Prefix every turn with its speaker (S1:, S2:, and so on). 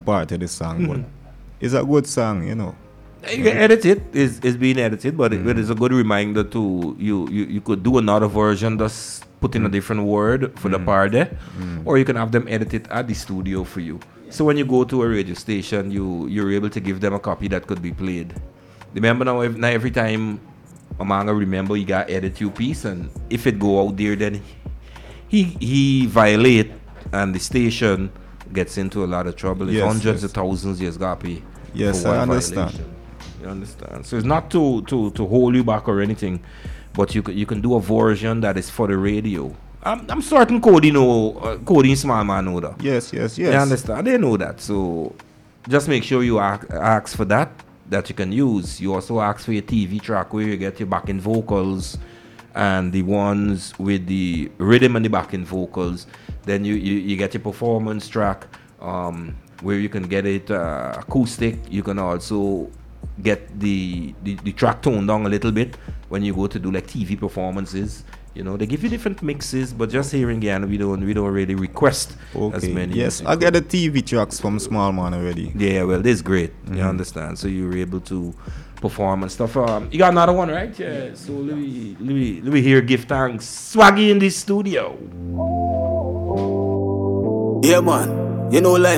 S1: part of the song, but it's a good song, you know.
S2: You can edit it. It's being edited, but it is a good reminder to you could do another version, just put in a different word for the part there, or you can have them edit it at the studio for you. So when you go to a radio station, you're able to give them a copy that could be played. Remember now, every time a manga remember you got edit your piece, and if it go out there, then he violate, and the station gets into a lot of trouble. It's hundreds of thousands you got to pay.
S1: Yes, I understand.
S2: Violation. You understand? So it's not to hold you back or anything, but you can do a version that is for the radio. I'm certain Cody Cody Small Man know that.
S1: Yes.
S2: You understand? They know that. So just make sure you ask for that you can use. You also ask for your TV track where you get your backing vocals and the ones with the rhythm and the backing vocals. Then you get your performance track where you can get it acoustic. You can also get the track toned down a little bit when you go to do like TV performances. You know, they give you different mixes, but just here again, we don't really request as many.
S1: Yes, I get the TV tracks from Small Man already.
S2: Yeah, well, this is great. You understand? So you're able to perform and stuff. You got another one, right? Yeah. So let me hear give thanks. Swaggy in the studio.
S3: Yeah, man. You know, life